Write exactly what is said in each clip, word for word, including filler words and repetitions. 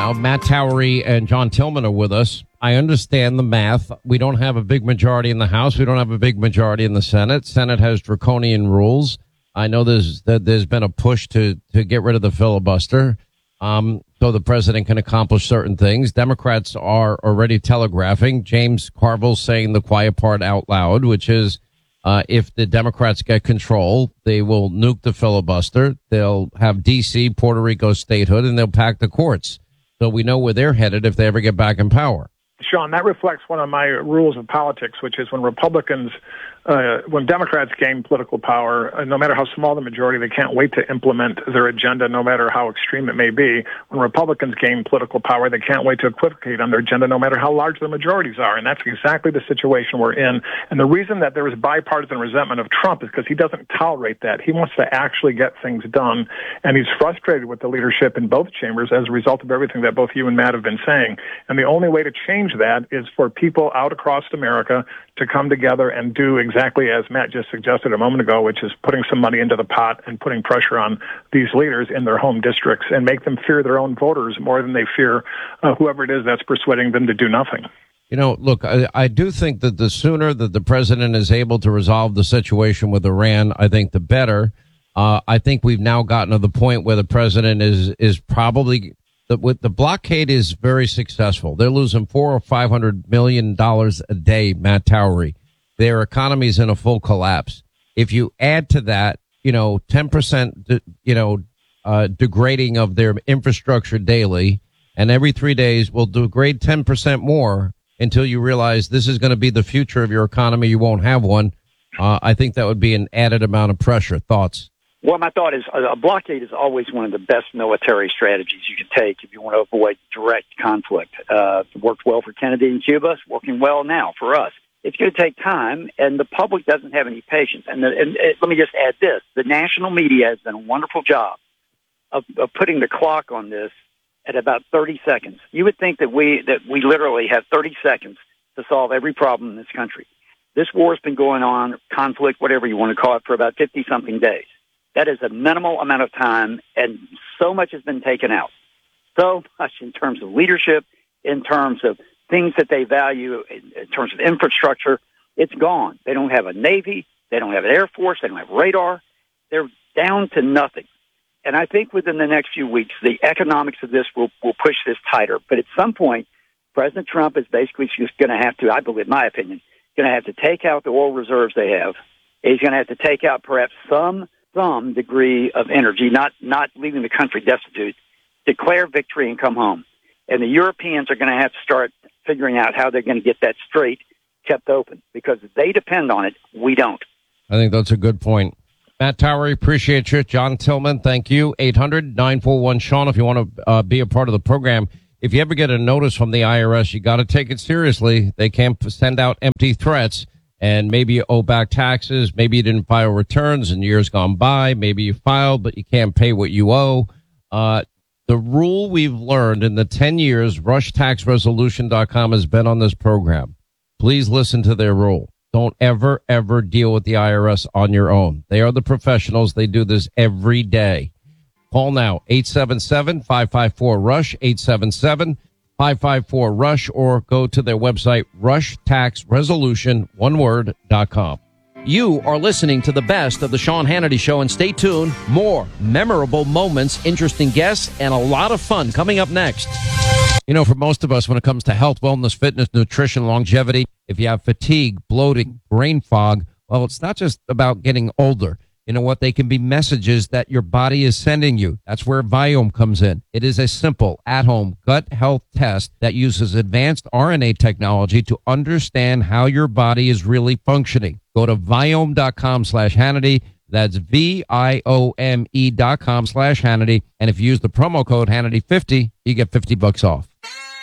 now. Matt Towery and John Tillman are with us. I understand the math. We don't have a big majority in the House. We don't have a big majority in the Senate. Senate has draconian rules. I know there's that there's been a push to to get rid of the filibuster, um, so the president can accomplish certain things. Democrats are already telegraphing. James Carville saying the quiet part out loud, which is uh, if the Democrats get control, they will nuke the filibuster. They'll have D C, Puerto Rico statehood, and they'll pack the courts. So we know where they're headed if they ever get back in power. Sean, that reflects one of my rules of politics, which is when Republicans, uh, when Democrats gain political power, uh, no matter how small the majority, they can't wait to implement their agenda, no matter how extreme it may be. When Republicans gain political power, they can't wait to equivocate on their agenda, no matter how large the majorities are. And that's exactly the situation we're in. And the reason that there is bipartisan resentment of Trump is because he doesn't tolerate that. He wants to actually get things done. And he's frustrated with the leadership in both chambers as a result of everything that both you and Matt have been saying. And the only way to change that is for people out across America to come together and do exactly as Matt just suggested a moment ago, which is putting some money into the pot and putting pressure on these leaders in their home districts and make them fear their own voters more than they fear uh, whoever it is that's persuading them to do nothing. You know, look, I, I do think that the sooner that the president is able to resolve the situation with Iran, I think the better. Uh, I think we've now gotten to the point where the president is is probably The, with the blockade is very successful. They're losing four or five hundred million dollars a day, Matt Towery. Their economy is in a full collapse. If you add to that, you know, ten percent, you know, uh, degrading of their infrastructure daily, and every three days will degrade ten percent more until you realize this is going to be the future of your economy. You won't have one. Uh, I think that would be an added amount of pressure. Thoughts? Well, my thought is a blockade is always one of the best military strategies you can take if you want to avoid direct conflict. Uh, it worked well for Kennedy and Cuba. It's working well now for us. It's going to take time, and the public doesn't have any patience. And, the, and, and let me just add this. The national media has done a wonderful job of, of putting the clock on this at about thirty seconds. You would think that we that we literally have thirty seconds to solve every problem in this country. This war has been going on, conflict, whatever you want to call it, for about fifty-something days. That is a minimal amount of time, and so much has been taken out. So much in terms of leadership, in terms of things that they value, in, in terms of infrastructure. It's gone. They don't have a Navy. They don't have an Air Force. They don't have radar. They're down to nothing. And I think within the next few weeks, the economics of this will, will push this tighter. But at some point, President Trump is basically just going to have to, I believe, in my opinion, going to have to take out the oil reserves they have. He's going to have to take out perhaps some some degree of energy, not not leaving the country destitute, declare victory and come home. And the Europeans are going to have to start figuring out how they're going to get that strait kept open, because they depend on it. We don't. I think that's a good point. Matt Towery, appreciate you. John Tillman, thank you. eight hundred nine four one Sean, if you want to uh, be a part of the program. If you ever get a notice from the I R S, you got to take it seriously. They can't send out empty threats. And maybe you owe back taxes. Maybe you didn't file returns in years gone by. Maybe you filed, but you can't pay what you owe. Uh, the rule we've learned in the ten years rush tax resolution dot com has been on this program. Please listen to their rule. Don't ever, ever deal with the I R S on your own. They are the professionals. They do this every day. Call now, eight seven seven, five five four, RUSH, eight seven seven, five five four, RUSH, or go to their website, rush tax resolution, one word, dot com. You are listening to the best of the Sean Hannity Show, and stay tuned. More memorable moments, interesting guests, and a lot of fun coming up next. You know, for most of us, when it comes to health, wellness, fitness, nutrition, longevity, if you have fatigue, bloating, brain fog, well, it's not just about getting older. You know what? They can be messages that your body is sending you. That's where Viome comes in. It is a simple, at-home gut health test that uses advanced R N A technology to understand how your body is really functioning. Go to Viome.com slash Hannity. That's V I O M E dot com slash Hannity. And if you use the promo code Hannity fifty, you get fifty bucks off.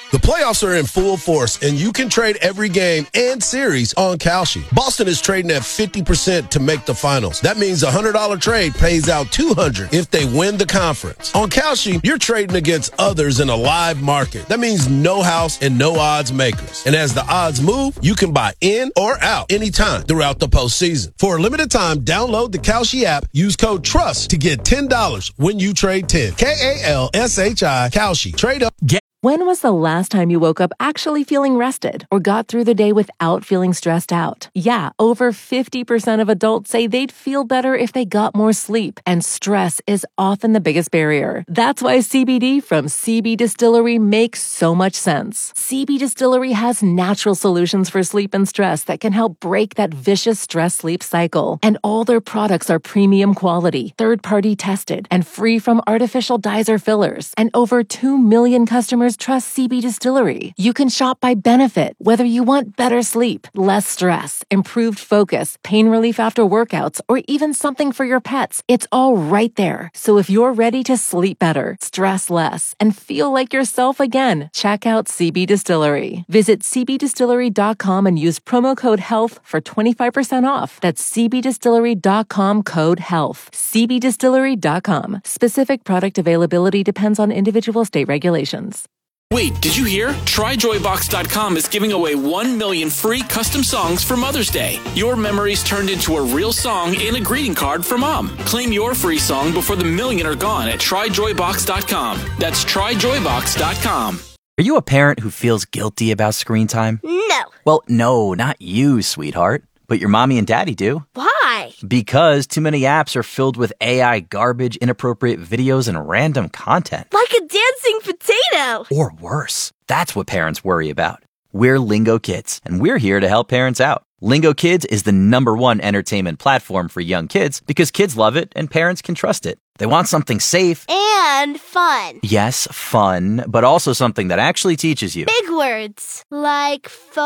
The playoffs are in full force, and you can trade every game and series on Kalshi. Boston is trading at fifty percent to make the finals. That means a one hundred dollars trade pays out two hundred dollars if they win the conference. On Kalshi, you're trading against others in a live market. That means no house and no odds makers. And as the odds move, you can buy in or out anytime throughout the postseason. For a limited time, download the Kalshi app. Use code TRUST to get ten dollars when you trade ten. K A L S H I, Kalshi. Trade up. Get When was the last time you woke up actually feeling rested or got through the day without feeling stressed out? Yeah, over fifty percent of adults say they'd feel better if they got more sleep, and stress is often the biggest barrier. That's why C B D from C B Distillery makes so much sense. C B Distillery has natural solutions for sleep and stress that can help break that vicious stress-sleep cycle. And all their products are premium quality, third-party tested, and free from artificial dyes or fillers. And over two million customers trust C B Distillery. You can shop by benefit, whether you want better sleep, less stress, improved focus, pain relief after workouts, or even something for your pets. It's all right there. So if you're ready to sleep better, stress less, and feel like yourself again, check out C B Distillery. Visit c b distillery dot com and use promo code HEALTH for twenty-five percent off. That's c b distillery dot com code HEALTH. c b distillery dot com. Specific product availability depends on individual state regulations. Wait, did you hear? Try joy box dot com is giving away one million free custom songs for Mother's Day. Your memories turned into a real song and a greeting card for Mom. Claim your free song before the million are gone at try joy box dot com. That's try joy box dot com. Are you a parent who feels guilty about screen time? No. Well, no, not you, sweetheart. But your mommy and daddy do. Why? Because too many apps are filled with A I garbage, inappropriate videos, and random content. Like a dancing potato. Or worse. That's what parents worry about. We're Lingo Kids, and we're here to help parents out. Lingo Kids is the number one entertainment platform for young kids because kids love it and parents can trust it. They want something safe. And fun. Yes, fun, but also something that actually teaches you. Big words. Like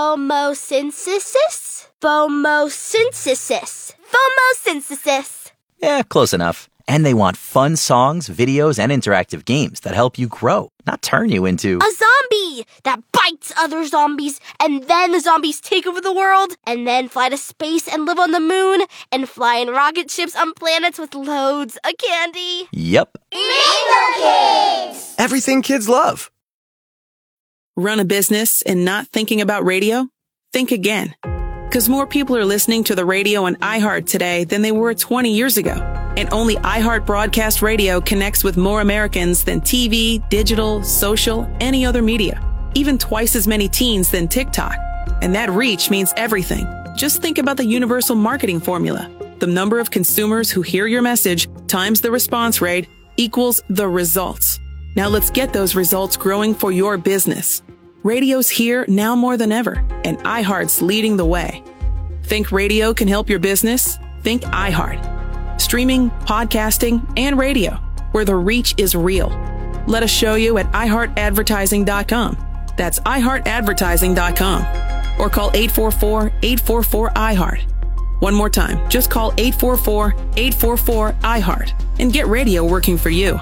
phomosynthesis? Phomosynthesis. Phomosynthesis. Yeah, close enough. And they want fun songs, videos, and interactive games that help you grow, not turn you into a zombie that bites other zombies, and then the zombies take over the world, and then fly to space and live on the moon, and fly in rocket ships on planets with loads of candy. Yep. Lingo Kids! Everything kids love. Run a business and not thinking about radio? Think again. Because more people are listening to the radio on iHeart today than they were twenty years ago. And only iHeart Broadcast Radio connects with more Americans than T V, digital, social, any other media. Even twice as many teens than TikTok. And that reach means everything. Just think about the universal marketing formula. The number of consumers who hear your message times the response rate equals the results. Now let's get those results growing for your business. Radio's here now more than ever, and iHeart's leading the way. Think radio can help your business? Think iHeart. Streaming, podcasting, and radio, where the reach is real. Let us show you at i heart advertising dot com. That's i heart advertising dot com. Or call eight four four, eight four four, I heart. One more time, just call eight four four, eight four four, I heart and get radio working for you.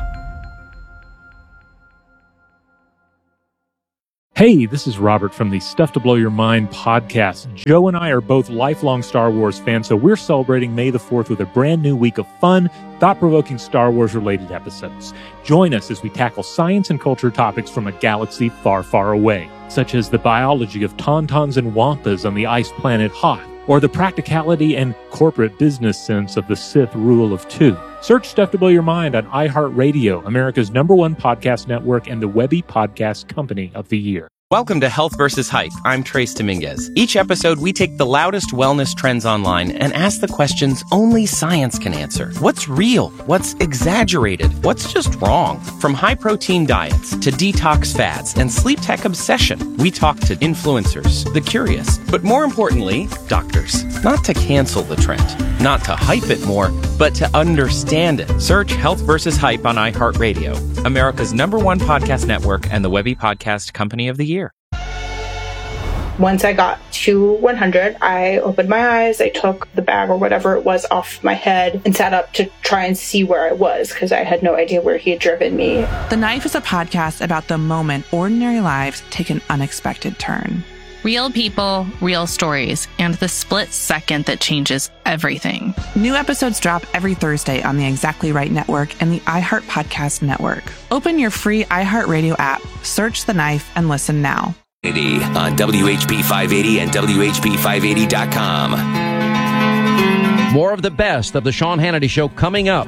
Hey, this is Robert from the Stuff to Blow Your Mind podcast. Joe and I are both lifelong Star Wars fans, so we're celebrating May the fourth with a brand new week of fun, thought-provoking Star Wars-related episodes. Join us as we tackle science and culture topics from a galaxy far, far away, such as the biology of tauntauns and wampas on the ice planet Hoth, or the practicality and corporate business sense of the Sith rule of two. Search Stuff to Blow Your Mind on iHeartRadio, America's number one podcast network and the Webby Podcast Company of the Year. Welcome to Health versus Hype. I'm Trace Dominguez. Each episode, we take the loudest wellness trends online and ask the questions only science can answer. What's real? What's exaggerated? What's just wrong? From high-protein diets to detox fads and sleep tech obsession, we talk to influencers, the curious, but more importantly, doctors. Not to cancel the trend, not to hype it more, but to understand it. Search Health versus Hype on iHeartRadio, America's number one podcast network and the Webby Podcast Company of the Year. Once I got to one hundred, I opened my eyes, I took the bag or whatever it was off my head and sat up to try and see where I was because I had no idea where he had driven me. The Knife is a podcast about the moment ordinary lives take an unexpected turn. Real people, real stories, and the split second that changes everything. New episodes drop every Thursday on the Exactly Right Network and the iHeart Podcast Network. Open your free iHeartRadio app, search The Knife, and listen now. On W H P five eighty and W H P five eighty dot com. More of the best of the Sean Hannity Show coming up.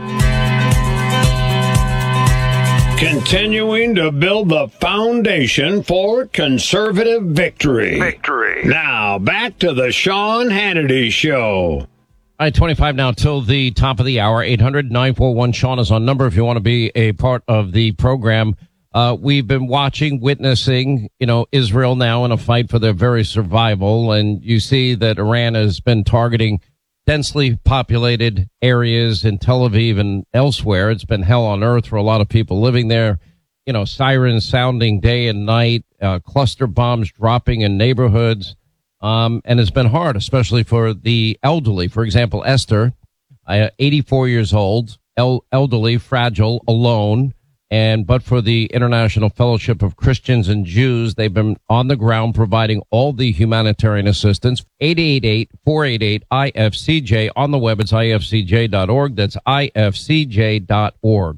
Continuing to build the foundation for conservative victory. Victory. Now, back to the Sean Hannity Show. All right, twenty-five now till the top of the hour. eight hundred nine four one Sean is on number if you want to be a part of the program. Uh, we've been watching, witnessing, you know, Israel now in a fight for their very survival. And you see that Iran has been targeting densely populated areas in Tel Aviv and elsewhere. It's been hell on earth for a lot of people living there. You know, sirens sounding day and night, uh, cluster bombs dropping in neighborhoods. Um, and it's been hard, especially for the elderly. For example, Esther, uh, eighty-four years old, el- elderly, fragile, alone. And but for the International Fellowship of Christians and Jews, they've been on the ground providing all the humanitarian assistance. eight eight eight, four eight eight, I F C J. On the web, it's I F C J dot org. That's I F C J dot org.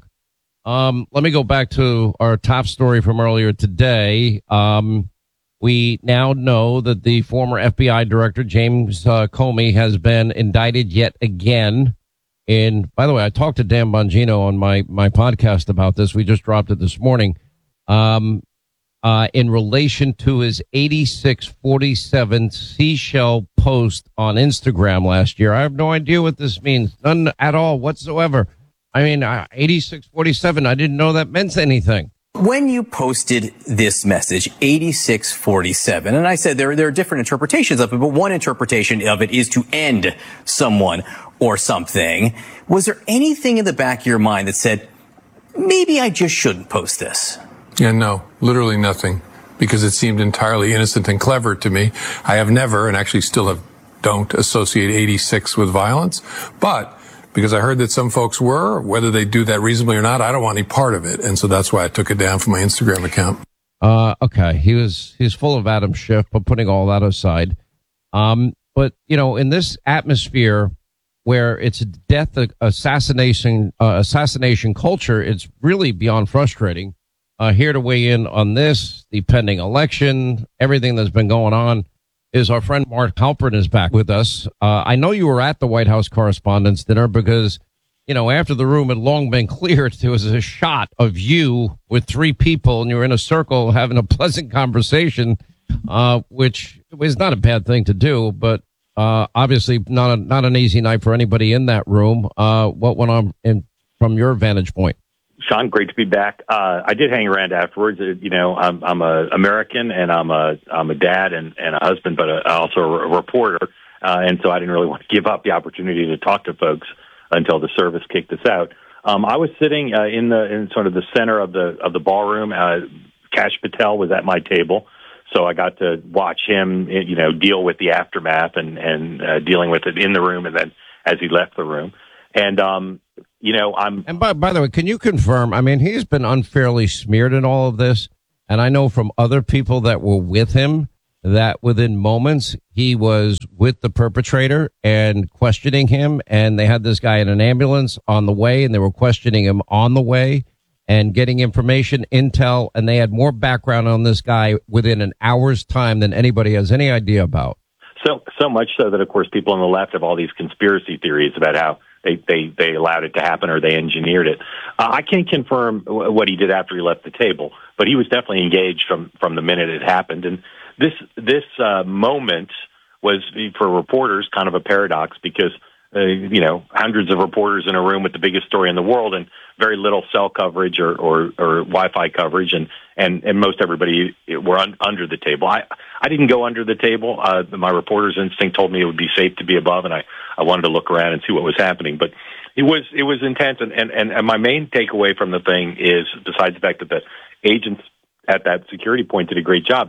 Um, let me go back to our top story from earlier today. Um, we now know that the former F B I director, James uh, Comey, has been indicted yet again. And by the way, I talked to Dan Bongino on my, my podcast about this. We just dropped it this morning. Um, uh, in relation to his eighty-six forty-seven seashell post on Instagram last year. I have no idea what this means. None at all whatsoever. I mean, uh, eighty-six forty-seven, I didn't know that meant anything. When you posted this message, eighty-six forty-seven, and I said there, there are different interpretations of it, but one interpretation of it is to end someone or something. Was there anything in the back of your mind that said, maybe I just shouldn't post this? Yeah, no, literally nothing, because it seemed entirely innocent and clever to me. I have never, and actually still have, don't associate eighty-six with violence, but because I heard that some folks were, whether they do that reasonably or not, I don't want any part of it. And so that's why I took it down from my Instagram account. Uh, okay. He was, he's full of Adam Schiff, but putting all that aside. Um, but, you know, in this atmosphere where it's a death assassination, uh, assassination culture, it's really beyond frustrating. Uh, here to weigh in on this, the pending election, everything that's been going on, is our friend Mark Halpern is back with us. Uh, I know you were at the White House Correspondents' Dinner because, you know, after the room had long been cleared, there was a shot of you with three people and you were in a circle having a pleasant conversation, uh, which was not a bad thing to do, but uh, obviously not a, not an easy night for anybody in that room. Uh, what went on in, from your vantage point? Sean, great to be back. Uh, I did hang around afterwards. Uh, you know, I'm, I'm a American and I'm a, I'm a dad and, and a husband, but a, also a reporter. Uh, and so I didn't really want to give up the opportunity to talk to folks until the service kicked us out. Um, I was sitting uh, in the, in sort of the center of the, of the ballroom. Uh, Kash Patel was at my table. So I got to watch him, you know, deal with the aftermath and, and, uh, dealing with it in the room and then as he left the room. And, um, you know, I'm. And by, by the way, can you confirm? I mean, he's been unfairly smeared in all of this. And I know from other people that were with him that within moments he was with the perpetrator and questioning him. And they had this guy in an ambulance on the way and they were questioning him on the way and getting information, intel. And they had more background on this guy within an hour's time than anybody has any idea about. So, so much so that, of course, people on the left have all these conspiracy theories about how They, they, they allowed it to happen or they engineered it. Uh, I can't confirm w- what he did after he left the table, but he was definitely engaged from, from the minute it happened. And this, this, uh, moment was for reporters kind of a paradox because, uh, you know, hundreds of reporters in a room with the biggest story in the world and very little cell coverage or, or, or Wi-Fi coverage. And, and, and most everybody were un- under the table. I, I didn't go under the table. Uh, my reporter's instinct told me it would be safe to be above, and I, I wanted to look around and see what was happening. But it was it was intense, and, and, and my main takeaway from the thing is, besides the fact that the agents at that security point did a great job, is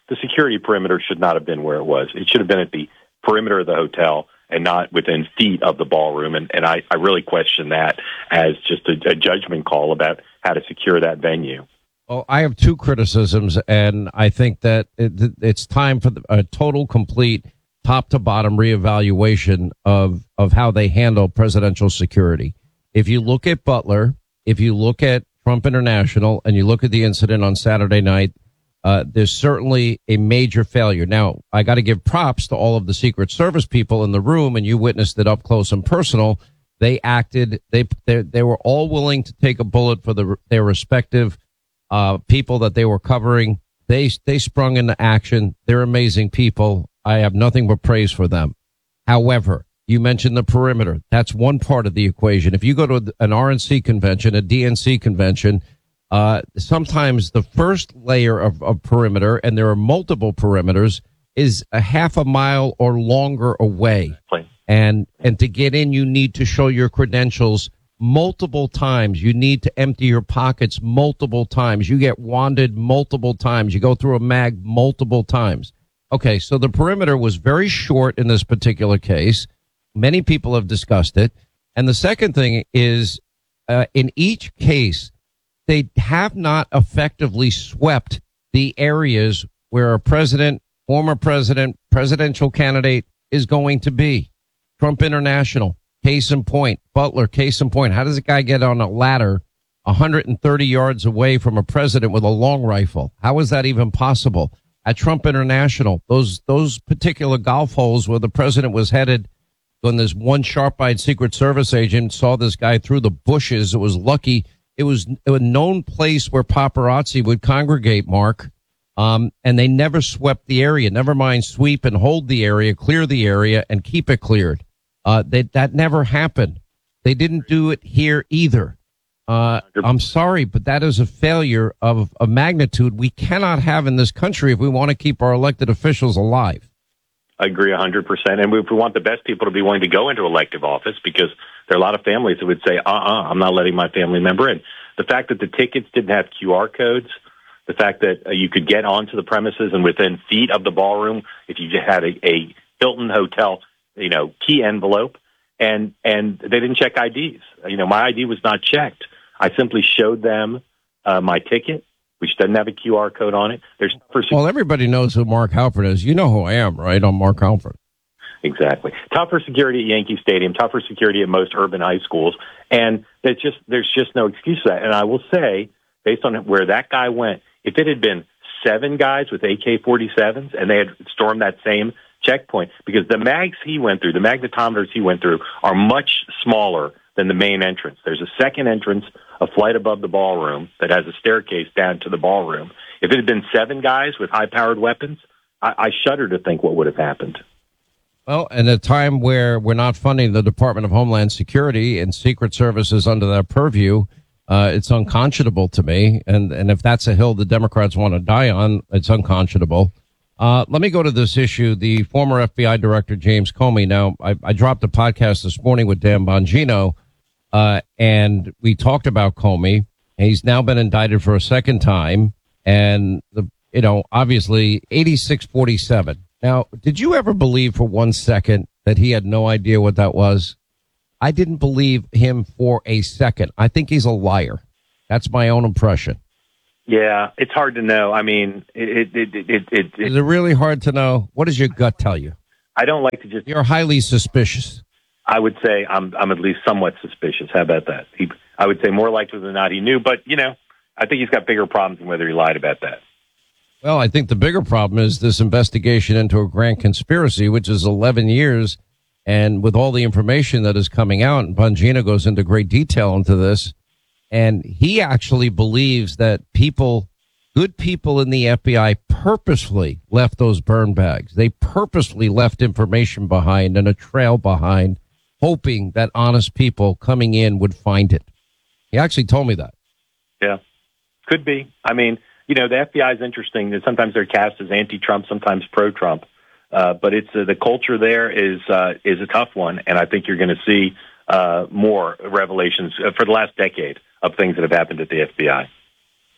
the security perimeter should not have been where it was. It should have been at the perimeter of the hotel and not within feet of the ballroom. And, and I, I really question that as just a, a judgment call about how to secure that venue. Well, I have two criticisms, and I think that it, it's time for a total, complete, top-to-bottom reevaluation of, of how they handle presidential security. If you look at Butler, if you look at Trump International, and you look at the incident on Saturday night, uh, there's certainly a major failure. Now, I got to give props to all of the Secret Service people in the room, and you witnessed it up close and personal. They acted, they they, they were all willing to take a bullet for the, their respective uh, people that they were covering. They, they sprung into action. They're amazing people. I have nothing but praise for them. However, you mentioned the perimeter. That's one part of the equation. If you go to an R N C convention, a D N C convention, uh, sometimes the first layer of, of perimeter, and there are multiple perimeters, is a half a mile or longer away. And, and to get in, you need to show your credentials multiple times. You need to empty your pockets multiple times. You get wanded multiple times. You go through a mag multiple times. Okay, so the perimeter was very short in this particular case. Many people have discussed it. And the second thing is, uh, in each case, they have not effectively swept the areas where a president, former president, presidential candidate is going to be. Trump International, case in point. Butler, case in point. How does a guy get on a ladder one hundred thirty yards away from a president with a long rifle? How is that even possible? At Trump International, those those particular golf holes where the president was headed, when this one sharp-eyed Secret Service agent saw this guy through the bushes, it was lucky. It was a known place where paparazzi would congregate, Mark, um, and they never swept the area. Never mind sweep and hold the area, clear the area, and keep it cleared. Uh, they, that never happened. They didn't do it here either. Uh, I'm sorry, but that is a failure of a magnitude we cannot have in this country if we want to keep our elected officials alive. I agree one hundred percent. And if we want the best people to be willing to go into elective office, because there are a lot of families that would say, uh-uh, I'm not letting my family member in. The fact that the tickets didn't have Q R codes, the fact that uh, you could get onto the premises and within feet of the ballroom if you just had a, a Hilton Hotel, you know, key envelope, and, and they didn't check I Ds. You know, my I D was not checked. I simply showed them uh, my ticket, which doesn't have a Q R code on it. There's for well, everybody knows who Mark Halford is. You know who I am, right? I'm Mark Halford. Exactly. Tougher security at Yankee Stadium, tougher security at most urban high schools, and there's just there's just no excuse for that. And I will say, based on where that guy went, if it had been seven guys with A K forty-sevens and they had stormed that same checkpoint, because the mags he went through, the magnetometers he went through, are much smaller than the main entrance. There's a second entrance, a flight above the ballroom that has a staircase down to the ballroom. If it had been seven guys with high-powered weapons, I, I shudder to think what would have happened. Well, in a time where we're not funding the Department of Homeland Security and Secret Service is under their purview, uh, it's unconscionable to me. And, and if that's a hill the Democrats want to die on, it's unconscionable. Uh, let me go to this issue. The former F B I Director, James Comey. Now, I, I dropped a podcast this morning with Dan Bongino, uh, and we talked about Comey. He's now been indicted for a second time. And, the, you know, obviously eighty-six forty-seven. Now, did you ever believe for one second that he had no idea what that was? I didn't believe him for a second. I think he's a liar. That's my own impression. Yeah, it's hard to know. I mean, it, it, it, it, it, Is it really hard to know? What does your gut tell you? I don't like to just... You're highly suspicious. I would say I'm I'm at least somewhat suspicious. How about that? He, I would say more likely than not he knew, but, you know, I think he's got bigger problems than whether he lied about that. Well, I think the bigger problem is this investigation into a grand conspiracy, which is eleven years. And with all the information that is coming out, and Bongino goes into great detail into this, and he actually believes that people, good people in the F B I purposely left those burn bags. They purposely left information behind and a trail behind, hoping that honest people coming in would find it. He actually told me that. Yeah, could be. I mean, you know, the F B I is interesting. Sometimes they're cast as anti-Trump, sometimes pro-Trump. Uh, but it's uh, the culture there is uh, is a tough one, and I think you're going to see uh, more revelations uh, for the last decade of things that have happened at the F B I.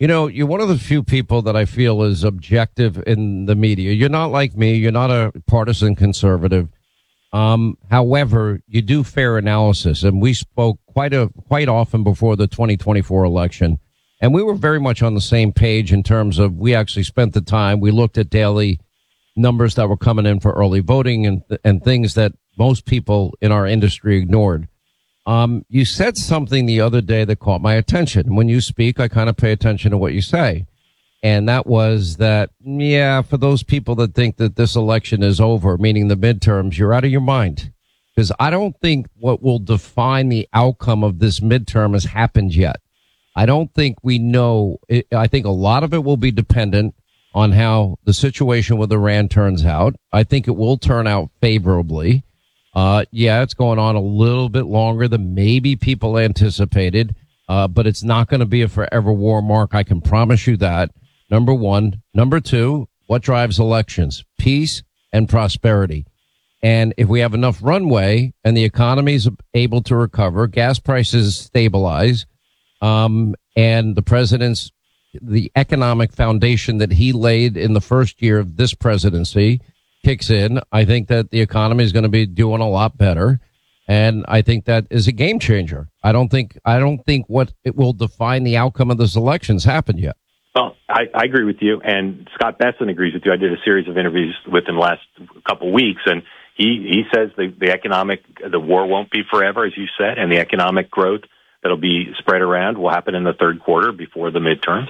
You know, you're one of the few people that I feel is objective in the media. You're not like me. You're not a partisan conservative. Um, however, you do fair analysis, and we spoke quite a quite often before the twenty twenty-four election, and we were very much on the same page in terms of we actually spent the time. We looked at daily numbers that were coming in for early voting and and things that most people in our industry ignored. Um, you said something the other day that caught my attention. When you speak, I kind of pay attention to what you say. And that was that, yeah, for those people that think that this election is over, meaning the midterms, you're out of your mind. Because I don't think what will define the outcome of this midterm has happened yet. I don't think we know. It, I think a lot of it will be dependent on how the situation with Iran turns out. I think it will turn out favorably. Uh, yeah, it's going on a little bit longer than maybe people anticipated, uh, but it's not going to be a forever war, Mark. I can promise you that. Number one. Number two, what drives elections? Peace and prosperity. And if we have enough runway and the economy is able to recover, gas prices stabilize, um, and the president's, the economic foundation that he laid in the first year of this presidency kicks in, I think that the economy is going to be doing a lot better. And I think that is a game changer. I don't think, I don't think what it will define the outcome of this election's happened yet. Well, I, I agree with you, and Scott Besson agrees with you. I did a series of interviews with him last couple of weeks, and he, he says the, the economic, the war won't be forever, as you said, and the economic growth that'll be spread around will happen in the third quarter before the midterms.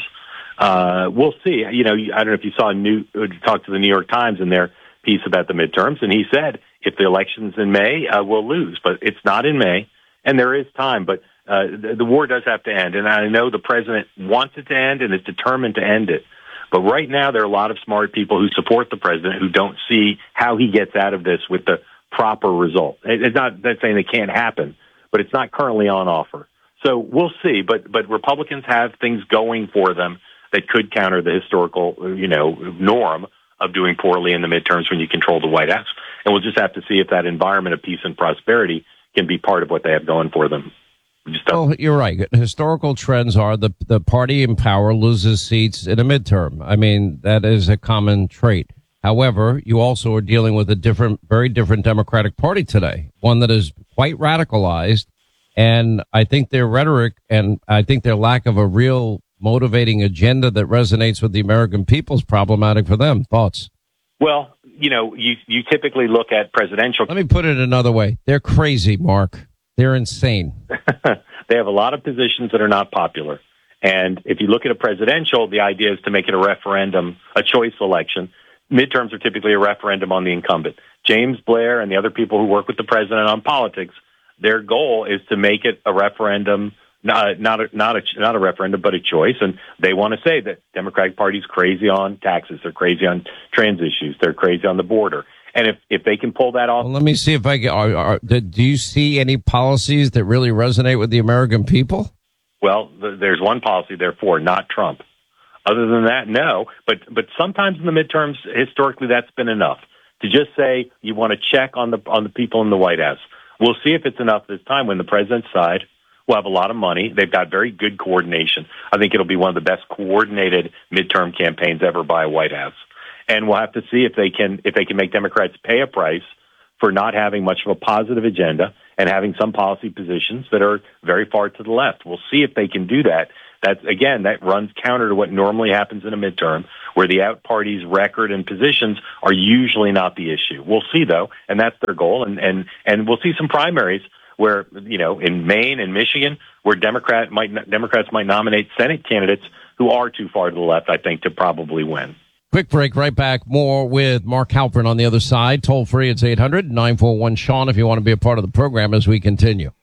Uh, we'll see. You know, I don't know if you saw a new, talk to the New York Times in their piece about the midterms, and he said if the election's in May, uh, we'll lose, but it's not in May, and there is time, but uh, the, the war does have to end, and I know the president wants it to end and is determined to end it, but right now there are a lot of smart people who support the president who don't see how he gets out of this with the proper result. It's not that's saying it can't happen, but it's not currently on offer. So we'll see, but but Republicans have things going for them that could counter the historical, you know, norm of doing poorly in the midterms when you control the White House. And we'll just have to see if that environment of peace and prosperity can be part of what they have going for them. Well, you're right. Historical trends are the the party in power loses seats in a midterm. I mean, that is a common trait. However, you also are dealing with a different, very different Democratic Party today, one that is quite radicalized. And I think their rhetoric and I think their lack of a real motivating agenda that resonates with the American people is problematic for them. Thoughts? Well, you know, you, you typically look at presidential. Let me put it another way. They're crazy, Mark. They're insane. They have a lot of positions that are not popular. And if you look at a presidential, the idea is to make it a referendum, a choice election. Midterms are typically a referendum on the incumbent. James Blair and the other people who work with the president on politics, their goal is to make it a referendum, not, not, a, not, a, not a referendum, but a choice. And they want to say that Democratic Party's crazy on taxes. They're crazy on trans issues. They're crazy on the border. And if, if they can pull that off. Well, let me see if I can. Are, are, do you see any policies that really resonate with the American people? Well, th- there's one policy, therefore, not Trump. Other than that, no. But but sometimes in the midterms, historically, that's been enough to just say you want to check on the on the people in the White House. We'll see if it's enough this time when the president's side will have a lot of money. They've got very good coordination. I think it'll be one of the best coordinated midterm campaigns ever by a White House. And we'll have to see if they can if they can make Democrats pay a price for not having much of a positive agenda and having some policy positions that are very far to the left. We'll see if they can do that. That's, again, that runs counter to what normally happens in a midterm, where the out party's record and positions are usually not the issue. We'll see, though, and that's their goal. And, and, and we'll see some primaries where, you know, in Maine and Michigan, where Democrat might, Democrats might nominate Senate candidates who are too far to the left, I think, to probably win. Quick break, right back. More with Mark Halperin on the other side. Toll free, it's eight hundred nine four one Sean if you want to be a part of the program as we continue.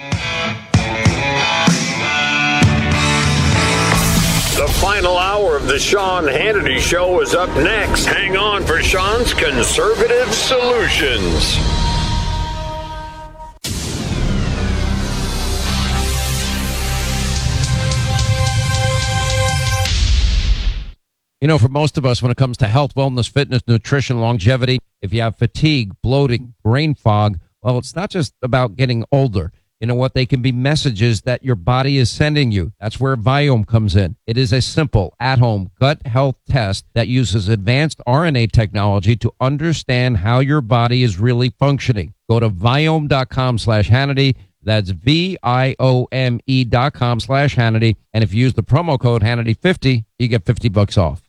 The final hour of the Sean Hannity Show is up next. Hang on for Sean's Conservative Solutions. You know, for most of us, when it comes to health, wellness, fitness, nutrition, longevity, if you have fatigue, bloating, brain fog, well, it's not just about getting older. You know what? They can be messages that your body is sending you. That's where Viome comes in. It is a simple, at-home gut health test that uses advanced R N A technology to understand how your body is really functioning. Go to Viome.com slash Hannity. That's V-I-O-M-E dot com slash Hannity. And if you use the promo code Hannity fifty, you get fifty bucks off.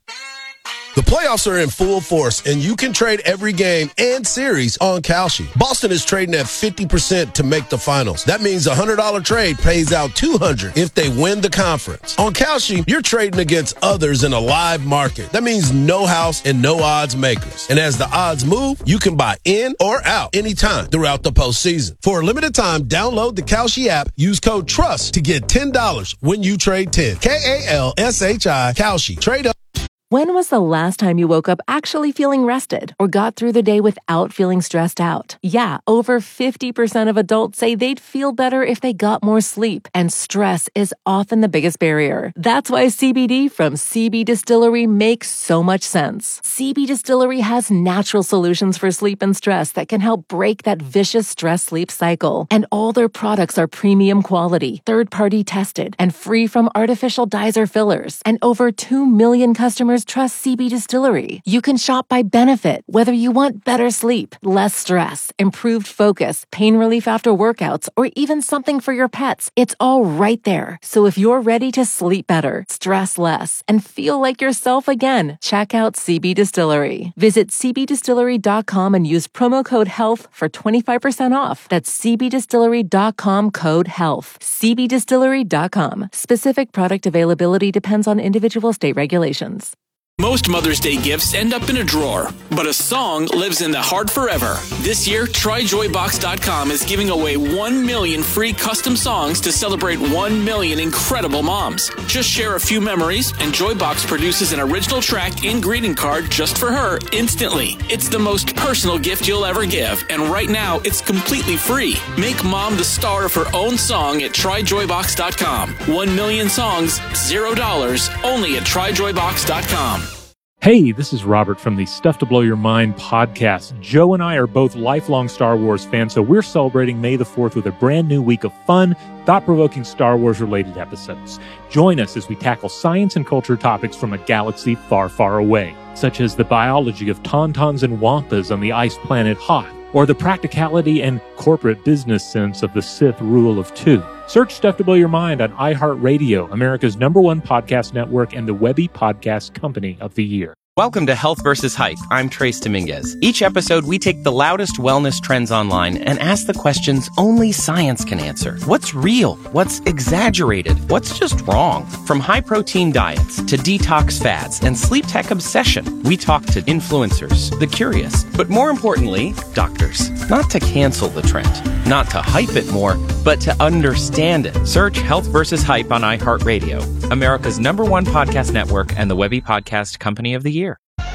The playoffs are in full force, and you can trade every game and series on Kalshi. Boston is trading at fifty percent to make the finals. That means a one hundred dollars trade pays out two hundred dollars if they win the conference. On Kalshi, you're trading against others in a live market. That means no house and no odds makers. And as the odds move, you can buy in or out anytime throughout the postseason. For a limited time, download the Kalshi app. Use code TRUST to get ten dollars when you trade ten. K A L S H I, Kalshi. Trade up. When was the last time you woke up actually feeling rested or got through the day without feeling stressed out? Yeah, over fifty percent of adults say they'd feel better if they got more sleep, and stress is often the biggest barrier. That's why C B D from C B Distillery makes so much sense. C B Distillery has natural solutions for sleep and stress that can help break that vicious stress-sleep cycle. And all their products are premium quality, third-party tested, and free from artificial dyes or fillers. And over two million customers trust C B Distillery. You can shop by benefit, whether you want better sleep, less stress, improved focus, pain relief after workouts, or even something for your pets. It's all right there. So if you're ready to sleep better, stress less, and feel like yourself again, check out C B Distillery. Visit C B distillery dot com and use promo code HEALTH for twenty-five percent off. That's C B distillery dot com code HEALTH. C B distillery dot com. Specific product availability depends on individual state regulations. Most Mother's Day gifts end up in a drawer, but a song lives in the heart forever. This year, Try Joy Box dot com is giving away one million free custom songs to celebrate one million incredible moms. Just share a few memories, and Joybox produces an original track and greeting card just for her instantly. It's the most personal gift you'll ever give, and right now, it's completely free. Make mom the star of her own song at Try Joy Box dot com. One million songs, zero dollars, only at Try Joy Box dot com. Hey, this is Robert from the Stuff to Blow Your Mind podcast. Joe and I are both lifelong Star Wars fans, so we're celebrating May the fourth with a brand new week of fun, thought-provoking Star Wars-related episodes. Join us as we tackle science and culture topics from a galaxy far, far away, such as the biology of tauntauns and wampas on the ice planet Hoth, or the practicality and corporate business sense of the Sith rule of two. Search Stuff to Blow Your Mind on iHeartRadio, America's number one podcast network and the Webby Podcast Company of the Year. Welcome to Health versus Hype. I'm Trace Dominguez. Each episode, we take the loudest wellness trends online and ask the questions only science can answer. What's real? What's exaggerated? What's just wrong? From high-protein diets to detox fads and sleep tech obsession, we talk to influencers, the curious, but more importantly, doctors. Not to cancel the trend, not to hype it more, but to understand it. Search Health versus Hype on iHeartRadio, America's number one podcast network and the Webby Podcast Company of the Year.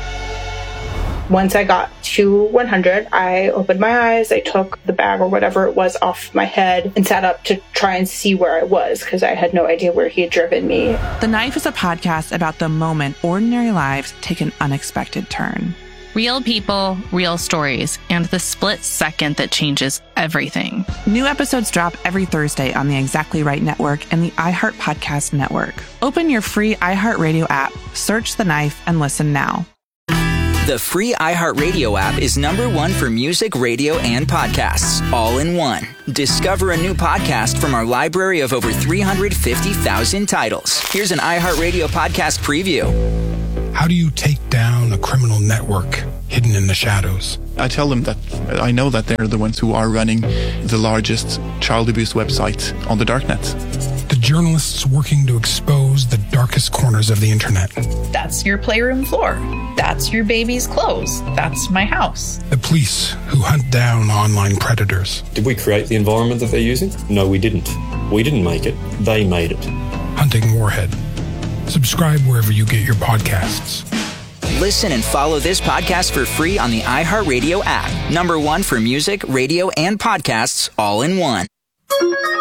Once I got to one hundred, I opened my eyes, I took the bag or whatever it was off my head and sat up to try and see where I was because I had no idea where he had driven me. The Knife is a podcast about the moment ordinary lives take an unexpected turn. Real people, real stories, and the split second that changes everything. New episodes drop every Thursday on the Exactly Right Network and the iHeart Podcast Network. Open your free iHeartRadio app, search The Knife, and listen now. The free iHeartRadio app is number one for music, radio, and podcasts, all in one. Discover a new podcast from our library of over three hundred fifty thousand titles. Here's an iHeartRadio podcast preview. How do you take down a criminal network hidden in the shadows? I tell them that I know that they're the ones who are running the largest child abuse website on the darknet. The journalists working to expose the darkest corners of the internet. That's your playroom floor. That's your baby's clothes. That's my house. The police who hunt down online predators. Did we create the environment that they're using? No, we didn't. We didn't make it. They made it. Hunting Warhead. Subscribe wherever you get your podcasts. Listen and follow this podcast for free on the iHeartRadio app. Number one for music, radio, and podcasts, all in one.